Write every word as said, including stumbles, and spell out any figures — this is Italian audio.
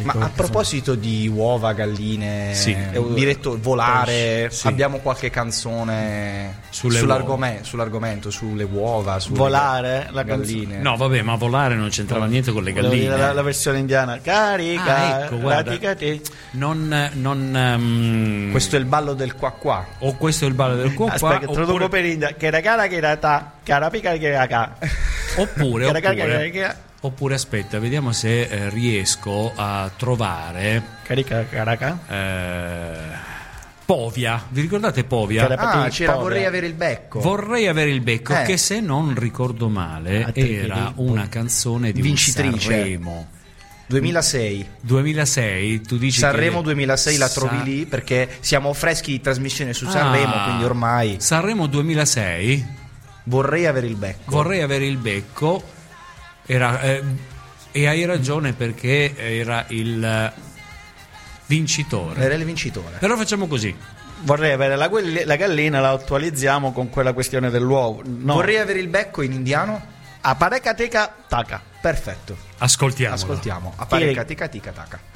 Ma a proposito di uova, galline, sì. diretto volare, sì. abbiamo qualche canzone sull'argomento, sull'argomento, sulle uova, sulle volare, la galline. No, vabbè, ma volare non c'entrava niente con le galline. La, la versione indiana, carica, ah, ecco, guarda, non, non um... questo è il ballo del qua qua. O questo è il ballo del qua qua. Aspetta, oppure... traduco per india, che ragala che rata, carapica che raga. Oppure, oppure, oppure aspetta, vediamo se eh, riesco a trovare Carica caraca eh, Povia. Vi ricordate Povia? Ah, c'era Povia. Vorrei avere il becco. Vorrei avere il becco, eh. che se non ricordo male ah, era una canzone di vincitrice. Sanremo duemilasei duemilasei tu dici Sanremo che duemilasei la trovi Sa- lì perché siamo freschi di trasmissione su Sanremo, ah, quindi ormai Sanremo duemilasei vorrei avere il becco vorrei avere il becco era eh, e hai ragione perché era il vincitore era il vincitore. Però facciamo così: vorrei avere la, la gallina, la attualizziamo con quella questione dell'uovo. No. Vorrei avere il becco in indiano Apareca teca taca. Perfetto. Ascoltiamo. Ascoltiamo. Apareca teca tica taca.